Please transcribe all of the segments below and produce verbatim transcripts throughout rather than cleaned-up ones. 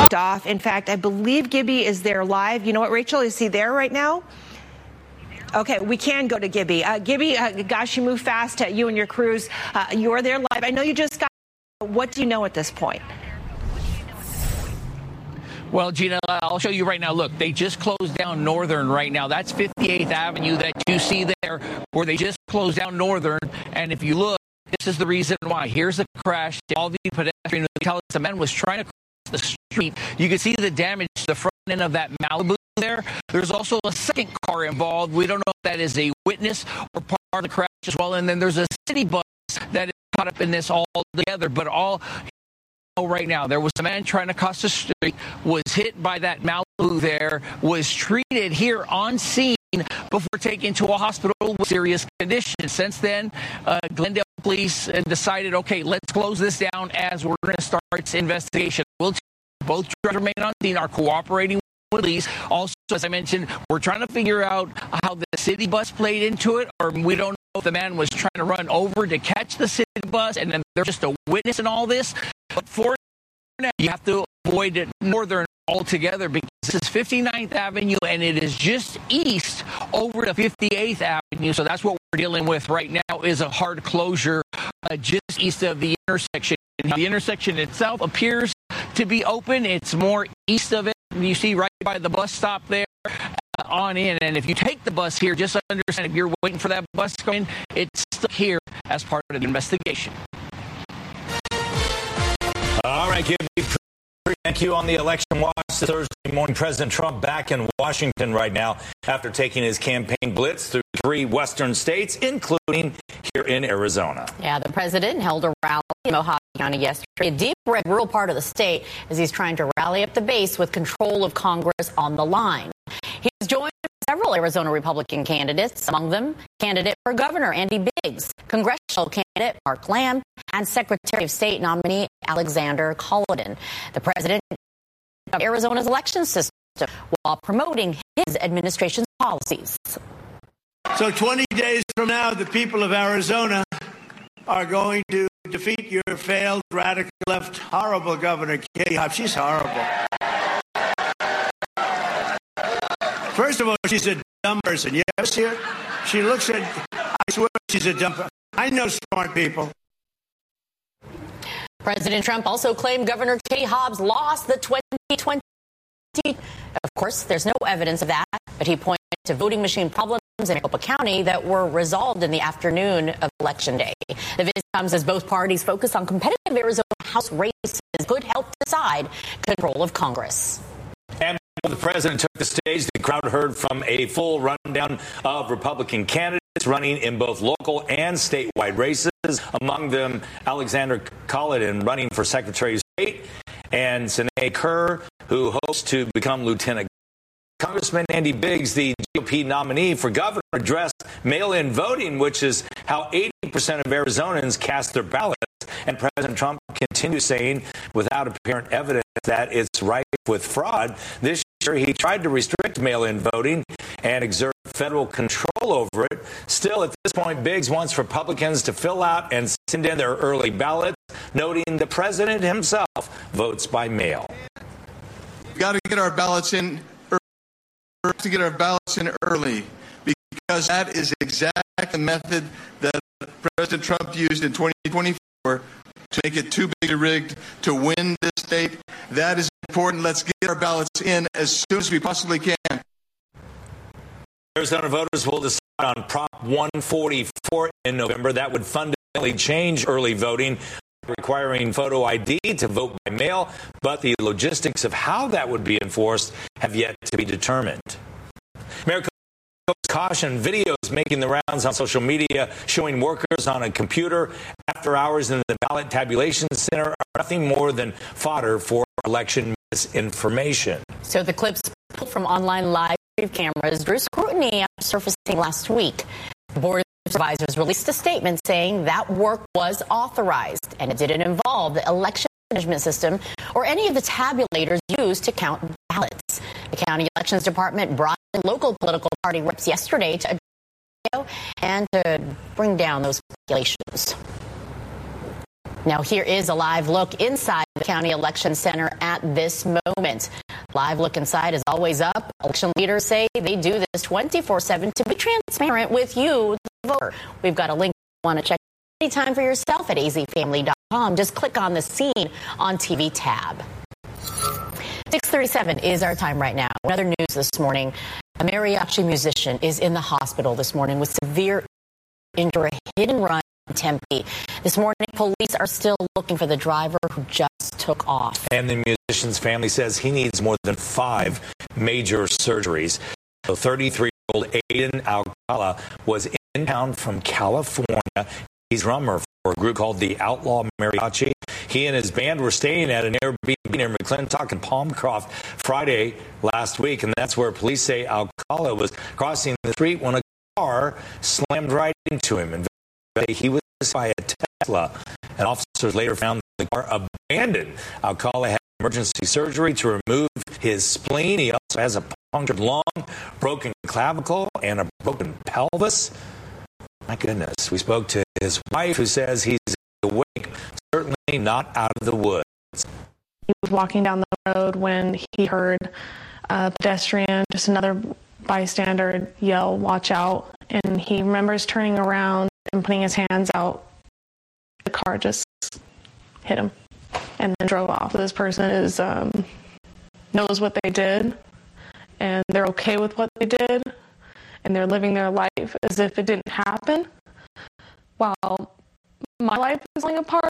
off. In fact, I believe Gibby is there live. You know what, Rachel? Is he there right now? Okay, we can go to Gibby. Uh, Gibby, uh, gosh, you move fast. Uh, you and your crews, uh, you're there live. I know you just got. What do you know at this point? Well, Gina, I'll show you right now. Look, they just closed down Northern right now. That's fifty-eighth Avenue that you see there, where they just closed down Northern. And if you look, this is the reason why. Here's the crash. All the pedestrians, the man was trying to cross the street. You can see the damage to the front end of that Malibu there. There's also a second car involved. We don't know if that is a witness or part of the crash as well. And then there's a city bus that is caught up in this all together. But all right now, there was a man trying to cross the street, was hit by that Malibu there, was treated here on scene before taken to a hospital with serious conditions. Since then, uh, Glendale police decided, okay, let's close this down as we're going to start its investigation. We'll both drivers remain on scene, are cooperating with police. Also, as I mentioned, we're trying to figure out how the city bus played into it, or we don't know if the man was trying to run over to catch the city bus, and then there's just a witness in all this. But for now, you have to avoid it Northern altogether, because this is fifty-ninth Avenue and it is just east over to fifty-eighth Avenue. So that's what we're dealing with right now, is a hard closure uh, just east of the intersection. The intersection itself appears to be open. It's more east of it. You see right by the bus stop there. On in, and if you take the bus here, just understand, if you're waiting for that bus to come in, it's stuck here as part of the investigation. All right, Gibby, thank you on the election watch. Thursday morning, President Trump back in Washington right now after taking his campaign blitz through three western states, including here in Arizona. Yeah, the president held a rally in Mojave County yesterday, a deep red rural part of the state, as he's trying to rally up the base with control of Congress on the line. He was joined by several Arizona Republican candidates, among them candidate for governor Andy Biggs, congressional candidate Mark Lamb, and Secretary of State nominee Alexander Culloden. The president of Arizona's election system while promoting his administration's policies. So twenty days from now, the people of Arizona are going to defeat your failed radical left horrible governor Katie Hobbs. She's horrible. First of all, she's a dumb person. You ever see her? She looks at, I swear she's a dumb person. I know smart people. President Trump also claimed Governor Katie Hobbs lost the twenty twenty. Of course, there's no evidence of that, but he pointed to voting machine problems in Maricopa County that were resolved in the afternoon of Election Day. The visit comes as both parties focus on competitive Arizona House races could help decide control of Congress. And when the president took the stage, the crowd heard from a full rundown of Republican candidates running in both local and statewide races. Among them, Alexander Culloden running for Secretary of State, and Sinead Kerr, who hopes to become lieutenant. Congressman Andy Biggs, the G O P nominee for governor, addressed mail-in voting, which is how eighty percent of Arizonans cast their ballots. And President Trump continues saying, without apparent evidence, that it's rife with fraud. This year, he tried to restrict mail-in voting and exert federal control over it. Still, at this point, Biggs wants Republicans to fill out and send in their early ballots, noting the president himself votes by mail. We've got to get our ballots in early, to get our ballots in early, because that is exactly the method that President Trump used in twenty twenty-four to make it too big a rigged to win this state. That is important. Let's get our ballots in as soon as we possibly can. Arizona voters will decide on Prop one forty-four in November. That would fundamentally change early voting, requiring photo I D to vote by mail, but the logistics of how that would be enforced have yet to be determined. Maricopa's caution videos making the rounds on social media showing workers on a computer after hours in the ballot tabulation center are nothing more than fodder for election misinformation. So the clips from online live cameras drew scrutiny after surfacing last week. The Board of Supervisors released a statement saying that work was authorized and it didn't involve the election management system or any of the tabulators used to count ballots. The county elections department brought in local political party reps yesterday to address and to bring down those speculations. Now, here is a live look inside the county election center at this moment. Live look inside is always up. Election leaders say they do this twenty-four seven to be transparent with you, the voter. We've got a link if you want to check anytime for yourself at a z family dot com. Just click on the Scene on T V tab. six thirty-seven is our time right now. Another news this morning. A mariachi musician is in the hospital this morning with severe injury, hit and run in Tempe. This morning, police are still looking for the driver who just took off. And the musician's family says he needs more than five major surgeries. So thirty-three-year-old Aiden Alcala was in town from California. He's drummer for a group called the Outlaw Mariachi. He and his band were staying at an Airbnb near McClintock and Palmcroft Friday last week, and that's where police say Alcala was crossing the street when a car slammed right into him. And he was hit by a Tesla, and officers later found the car abandoned. Alcala had emergency surgery to remove his spleen. He also has a punctured lung, broken clavicle, and a broken pelvis. My goodness. We spoke to his wife, who says he's awake, certainly not out of the woods. He was walking down the road when he heard a pedestrian, just another bystander, yell, "Watch out." And he remembers turning around and putting his hands out. The car just hit him and then drove off. This person is um, knows what they did, and they're okay with what they did, and they're living their life as if it didn't happen, while my life is falling apart.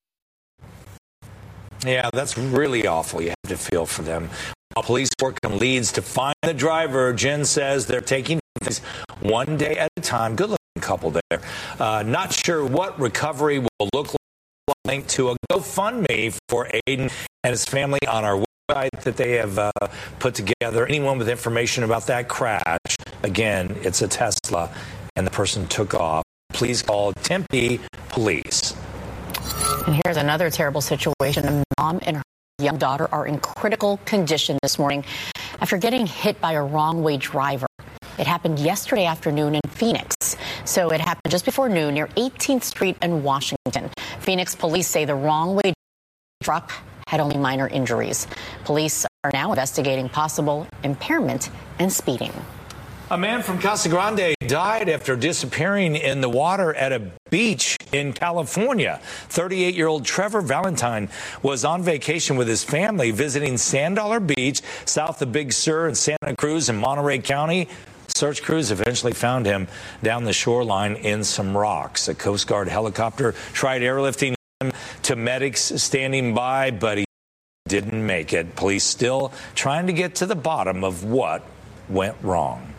Yeah, that's really awful. You have to feel for them. While police work on leads to find the driver, Jen says they're taking things one day at a time. Good-looking couple there. Uh, not sure what recovery will look like. Link to a GoFundMe for Aiden and his family on our website that they have uh, put together. Anyone with information about that crash, again, it's a Tesla, and the person took off. Please call Tempe Police. And here's another terrible situation. A mom and her young daughter are in critical condition this morning after getting hit by a wrong-way driver. It happened yesterday afternoon in Phoenix. So it happened just before noon near eighteenth street and Washington. Phoenix police say the wrong-way truck had only minor injuries. Police are now investigating possible impairment and speeding. A man from Casa Grande died after disappearing in the water at a beach in California. thirty-eight-year-old Trevor Valentine was on vacation with his family visiting Sand Dollar Beach, south of Big Sur in Santa Cruz in Monterey County. Search crews eventually found him down the shoreline in some rocks. A Coast Guard helicopter tried airlifting him to medics standing by, but he didn't make it. Police still trying to get to the bottom of what went wrong.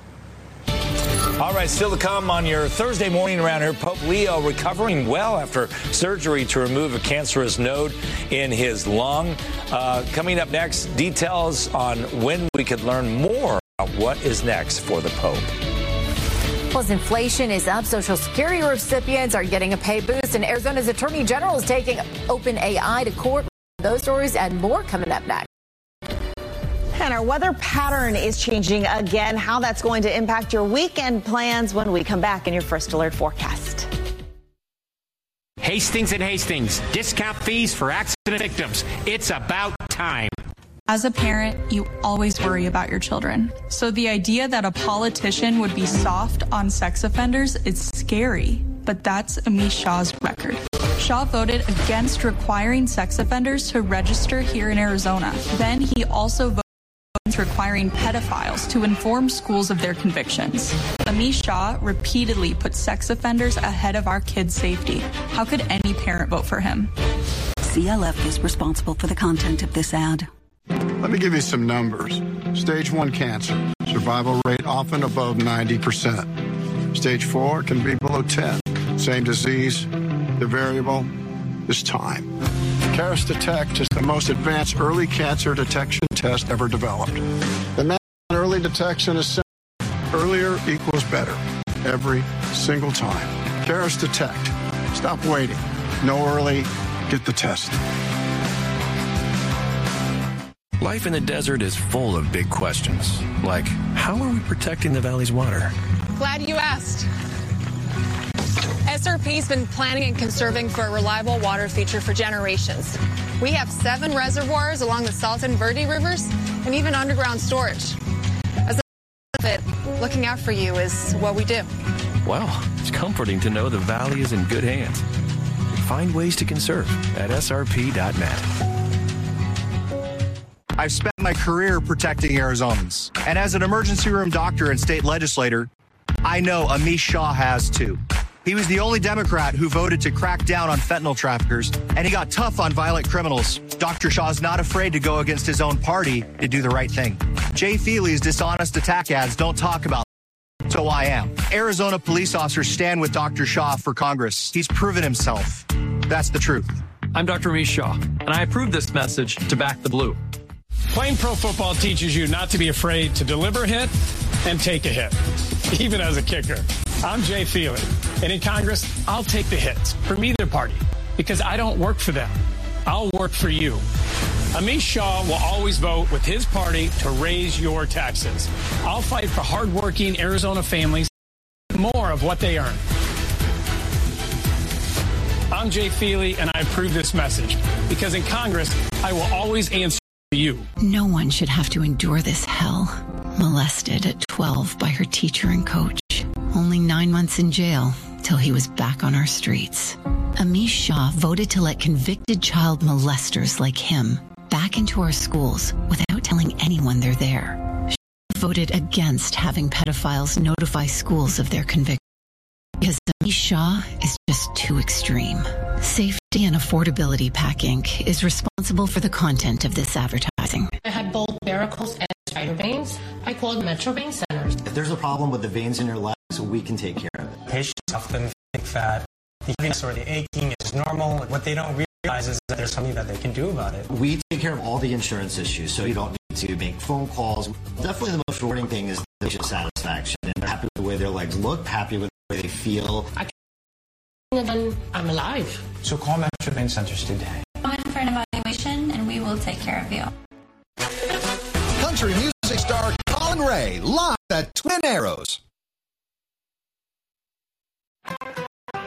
All right, still to come on your Thursday morning around here. Pope Leo recovering well after surgery to remove a cancerous node in his lung. Uh, coming up next, details on when we could learn more about what is next for the Pope. Plus, inflation is up. Social Security recipients are getting a pay boost, and Arizona's Attorney General is taking OpenAI to court. Those stories and more coming up next. And our weather pattern is changing again. How that's going to impact your weekend plans when we come back in your First Alert forecast. Hastings and Hastings, discount fees for accident victims. It's about time. As a parent, you always worry about your children. So the idea that a politician would be soft on sex offenders is scary. But that's Amish Shaw's record. Shaw voted against requiring sex offenders to register here in Arizona. Then he also voted requiring pedophiles to inform schools of their convictions. Amish Shaw repeatedly put sex offenders ahead of our kids' safety. How could any parent vote for him? C L F is responsible for the content of this ad. Let me give you some numbers. Stage one cancer, survival rate often above ninety percent. Stage four can be below ten. Same disease, the variable is time. Caris Detect is the most advanced early cancer detection test ever developed. The math on early detection is simple. Earlier equals better every single time. Caris Detect. Stop waiting. Know early. Get the test. Life in the desert is full of big questions, like how are we protecting the valley's water? Glad you asked. As S R P's been planning and conserving for a reliable water feature for generations. We have seven reservoirs along the Salton Verde rivers and even underground storage. As a benefit, looking out for you is what we do. Wow, it's comforting to know the valley is in good hands. Find ways to conserve at S R P dot net. I've spent my career protecting Arizonans. And as an emergency room doctor and state legislator, I know Amish Shah has too. He was the only Democrat who voted to crack down on fentanyl traffickers, and he got tough on violent criminals. Doctor Shah's not afraid to go against his own party to do the right thing. Jay Feely's dishonest attack ads don't talk about that. So I am. Arizona police officers stand with Doctor Shah for Congress. He's proven himself. That's the truth. I'm Doctor Amish Shah, and I approve this message to back the blue. Playing pro football teaches you not to be afraid to deliver a hit and take a hit, even as a kicker. I'm Jay Feely, and in Congress, I'll take the hits from either party because I don't work for them. I'll work for you. Amish Shah will always vote with his party to raise your taxes. I'll fight for hardworking Arizona families more of what they earn. I'm Jay Feely, and I approve this message because in Congress, I will always answer you. No one should have to endure this hell. Molested at twelve by her teacher and coach. Only nine months in jail till he was back on our streets. Amish Shah voted to let convicted child molesters like him back into our schools without telling anyone they're there. Shah voted against having pedophiles notify schools of their conviction because Amish Shah is just too extreme. Safety and Affordability PAC Incorporated is responsible for the content of this advertising. I had both varicose and spider veins. I called Metro Vein Centers. If there's a problem with the veins in your legs, we can take care of it. Patients often think that the heaviness or the aching is normal. What they don't realize is that there's something that they can do about it. We take care of all the insurance issues, so you don't need to make phone calls. Definitely the most rewarding thing is the patient satisfaction. And they're happy with the way their legs look, happy with the way they feel. I and then I'm alive. So call Metro Vein Centers today. Come in for an evaluation, and we will take care of you. Country music star Colin Ray, live at Twin Arrows. All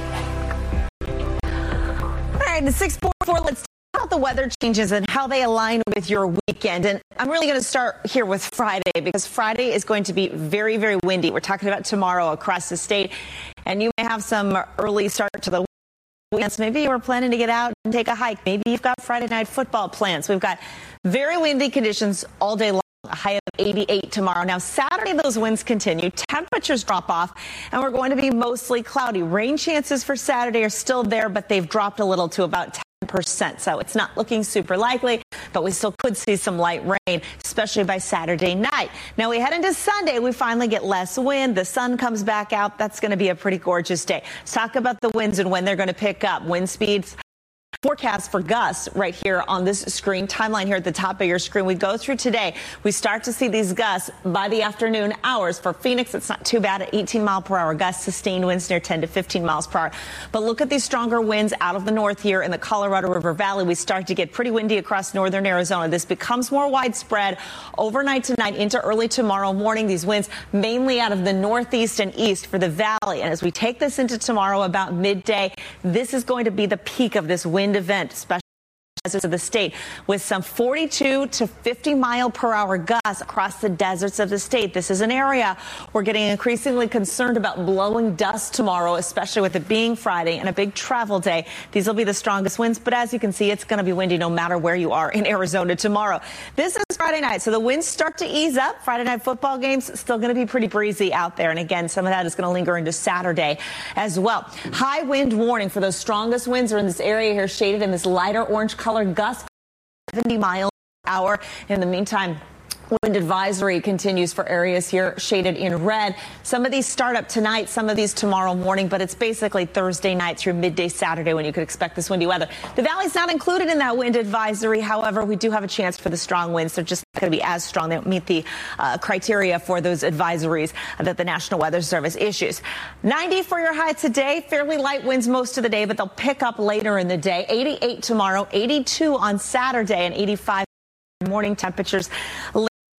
right, the six four four, let's talk about the weather changes and how they align with your weekend. And I'm really going to start here with Friday because Friday is going to be very, very windy. We're talking about tomorrow across the state, and you may have some early start to the weekends. Maybe you were planning to get out and take a hike. Maybe you've got Friday night football plans. We've got very windy conditions all day long. A high of eighty-eight tomorrow. Now, Saturday, those winds continue. Temperatures drop off, and we're going to be mostly cloudy. Rain chances for Saturday are still there, but they've dropped a little to about ten percent. So it's not looking super likely, but we still could see some light rain, especially by Saturday night. Now, we head into Sunday. We finally get less wind. The sun comes back out. That's going to be a pretty gorgeous day. Let's talk about the winds and when they're going to pick up. Wind speeds. Forecast for gusts right here on this screen, timeline here at the top of your screen. We go through today. We start to see these gusts by the afternoon hours. For Phoenix, it's not too bad at eighteen mile per hour gusts, sustained winds near ten to fifteen miles per hour. But look at these stronger winds out of the north here in the Colorado River Valley. We start to get pretty windy across northern Arizona. This becomes more widespread overnight tonight into early tomorrow morning. These winds mainly out of the northeast and east for the valley. And as we take this into tomorrow about midday, this is going to be the peak of this wind event, especially of the state, with some forty-two to fifty mile per hour gusts across the deserts of the state. This is an area we're getting increasingly concerned about blowing dust tomorrow, especially with it being Friday and a big travel day. These will be the strongest winds, but as you can see, it's going to be windy no matter where you are in Arizona tomorrow. This is Friday night, so the winds start to ease up. Friday night football games still going to be pretty breezy out there, and again, some of that is going to linger into Saturday as well. High wind warning for those strongest winds are in this area here, shaded in this lighter orange color. Gusts seventy miles per hour. In the meantime, wind advisory continues for areas here shaded in red. Some of these start up tonight, some of these tomorrow morning, but it's basically Thursday night through midday Saturday when you could expect this windy weather. The valley's not included in that wind advisory. However, we do have a chance for the strong winds. They're just not going to be as strong. They don't meet the uh, criteria for those advisories that the National Weather Service issues. ninety for your high today. Fairly light winds most of the day, but they'll pick up later in the day. eighty-eight tomorrow, eighty-two on Saturday, and eighty-five morning temperatures.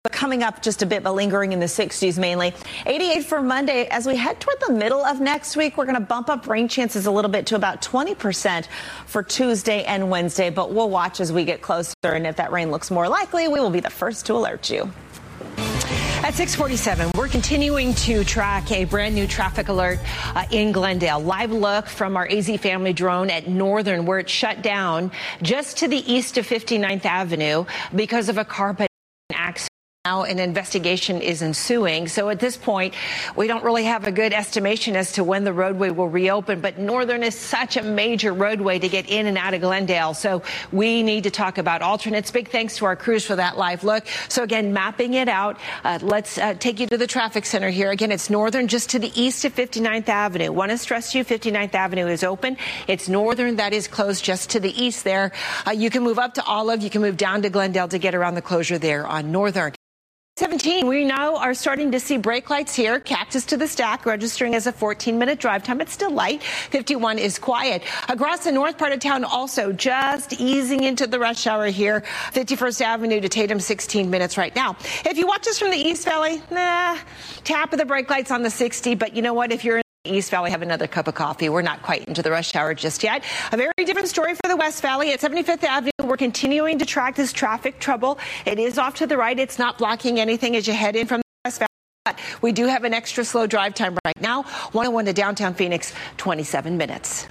but coming up just a bit, but lingering in the sixties mainly. eighty-eight for Monday. As we head toward the middle of next week, we're going to bump up rain chances a little bit to about twenty percent for Tuesday and Wednesday, but we'll watch as we get closer, and if that rain looks more likely, we will be the first to alert you. At six forty-seven, we're continuing to track a brand new traffic alert uh, in Glendale. Live look from our A Z Family drone at Northern, where it's shut down just to the east of fifty-ninth Avenue because of a car accident. Now an investigation is ensuing. So at this point, we don't really have a good estimation as to when the roadway will reopen. But Northern is such a major roadway to get in and out of Glendale. So we need to talk about alternates. Big thanks to our crews for that live look. So again, mapping it out. Uh, let's uh, take you to the traffic center here. Again, it's Northern just to the east of fifty-ninth Avenue. Want to stress to you, fifty-ninth Avenue is open. It's Northern that is closed just to the east there. Uh, you can move up to Olive. You can move down to Glendale to get around the closure there on Northern. seventeen, we now are starting to see brake lights here. Cactus to the Stack, registering as a fourteen minute drive time. It's still light. fifty-one is quiet. Across the north part of town, also just easing into the rush hour here. fifty-first Avenue to Tatum, sixteen minutes right now. If you watch us from the East Valley, nah, tap of the brake lights on the sixty. But you know what? If you're in East Valley, have another cup of coffee. We're not quite into the rush hour just yet. A very different story for the West Valley. At seventy-fifth Avenue, we're continuing to track this traffic trouble. It is off to the right. It's not blocking anything as you head in from the West Valley. But we do have an extra slow drive time right now. one oh one to downtown Phoenix, twenty-seven minutes.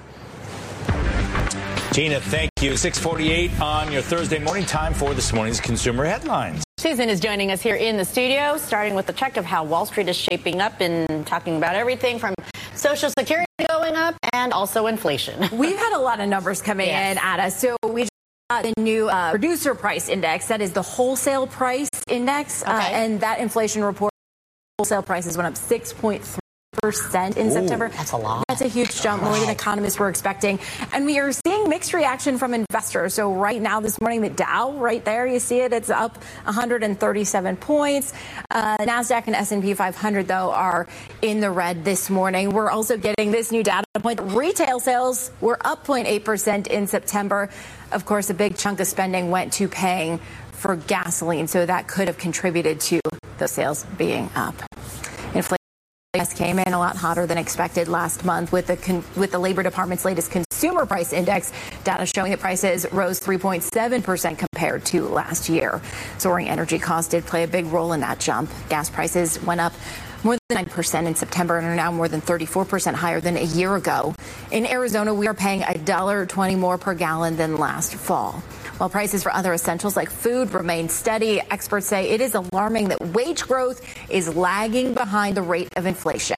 Gina, thank you. six forty-eight on your Thursday morning. Time for this morning's consumer headlines. Susan is joining us here in the studio, starting with a check of how Wall Street is shaping up and talking about everything from Social Security going up and also inflation. We've had a lot of numbers coming yes. in at us. So we just got the new uh, producer price index. That is the wholesale price index. Okay. Uh, and that inflation report, wholesale prices went up six point three percent in Ooh, September. That's a lot. That's a huge jump, more than economists were expecting. And we are seeing mixed reaction from investors. So right now, this morning, the Dow, right there, you see it, it's up one hundred thirty-seven points. Uh, NASDAQ and S and P five hundred, though, are in the red this morning. We're also getting this new data point. Retail sales were up zero point eight percent in September. Of course, a big chunk of spending went to paying for gasoline, so that could have contributed to the sales being up. Inflation came in a lot hotter than expected last month with the con- with the Labor Department's latest consumer price index data showing that prices rose three point seven percent compared to last year. Soaring energy costs did play a big role in that jump. Gas prices went up more than nine percent in September and are now more than thirty-four percent higher than a year ago. In Arizona, we are paying one dollar twenty more per gallon than last fall. While prices for other essentials like food remain steady, experts say it is alarming that wage growth is lagging behind the rate of inflation.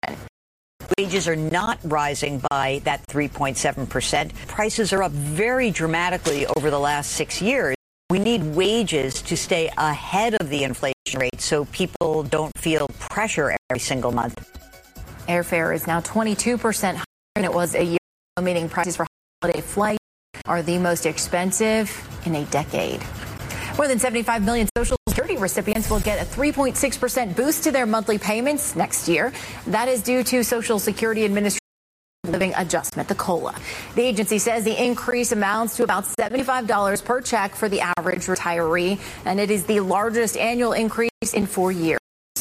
Wages are not rising by that three point seven percent. Prices are up very dramatically over the last six years. We need wages to stay ahead of the inflation rate so people don't feel pressure every single month. Airfare is now twenty-two percent higher than it was a year ago, meaning prices for holiday flights are the most expensive in a decade. More than seventy-five million Social Security recipients will get a three point six percent boost to their monthly payments next year. That is due to Social Security Administration Living Adjustment, the COLA. The agency says the increase amounts to about seventy-five dollars per check for the average retiree, and it is the largest annual increase in four years.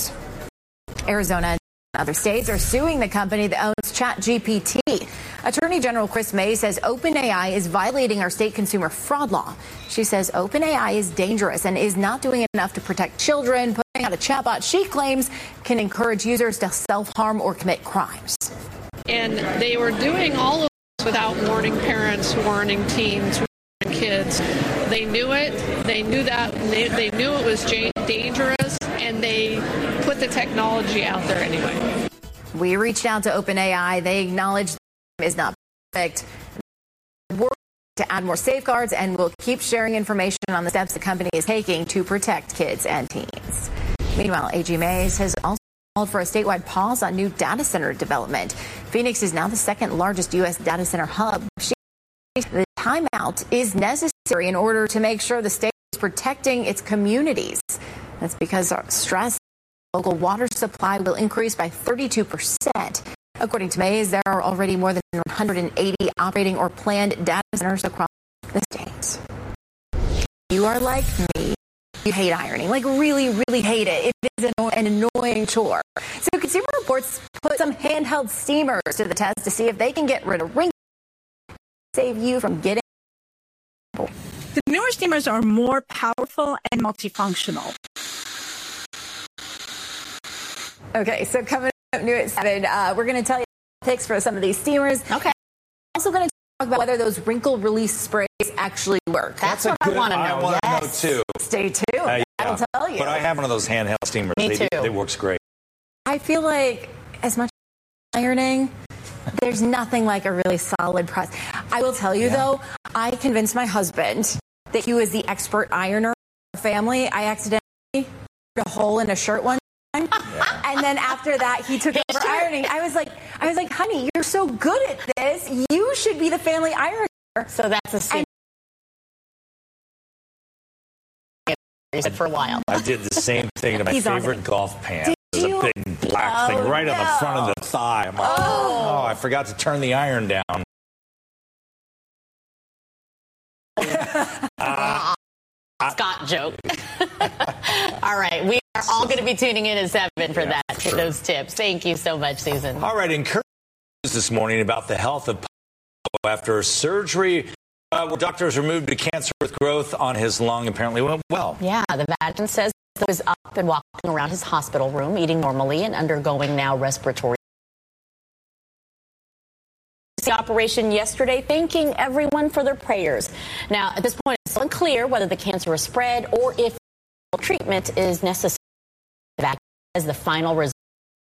Arizona and other states are suing the company that owns ChatGPT. Attorney General Chris May says OpenAI is violating our state consumer fraud law. She says OpenAI is dangerous and is not doing enough to protect children, putting out a chatbot she claims can encourage users to self-harm or commit crimes. And they were doing all of this without warning parents, warning teens, warning kids. They knew it. They knew that. They, they knew it was dangerous, and they put the technology out there anyway. We reached out to OpenAI. They acknowledged it is not perfect. We're to add more safeguards, and we'll keep sharing information on the steps the company is taking to protect kids and teens. Meanwhile, A G Mays has also called for a statewide pause on new data center development. Phoenix is now the second largest U S data center hub. She says the timeout is necessary in order to make sure the state is protecting its communities. That's because our stress local water supply will increase by thirty-two percent. According to Mays, there are already more than one hundred eighty operating or planned data centers across the states. You are like me. you hate ironing, like really, really hate it. It is an, an annoying chore. So Consumer Reports put some handheld steamers to the test to see if they can get rid of wrinkles, save you from getting. The newer steamers are more powerful and multifunctional. Okay, so coming up new at seven, uh, we're going to tell you picks for some of these steamers. Okay. Also going to talk about whether those wrinkle release sprays actually work. That's, That's what good, I want to know. I want to yes. know too. Stay tuned. Uh, yeah. I'll tell you. But I have one of those handheld steamers. Me they, too. It works great. I feel like as much as ironing, there's nothing like a really solid press. I will tell you, yeah. though, I convinced my husband that he was the expert ironer of our family. I accidentally put a hole in a shirt one time. Yeah. And then after that, he took over ironing. I was like, I was like, honey, you're so good at this. You should be the family ironer. So that's a secret. And for a while. I did the same thing to my He's favorite golf pants. There's a big black oh, thing right no. on the front of the thigh. I'm like, oh. oh, I forgot to turn the iron down. uh, Scott joke. All right, we are all going to be tuning in at seven for yeah, that sure. those tips. Thank you so much, Susan. All right, encouraging news this morning about the health of Pablo after surgery. Uh, where doctors removed a cancerous growth on his lung apparently went well. Yeah, the Vatican says he was up and walking around his hospital room, eating normally and undergoing now respiratory. The operation yesterday, thanking everyone for their prayers. Now, at this point, it's still unclear whether the cancer has spread or if treatment is necessary. The Vatican says the final result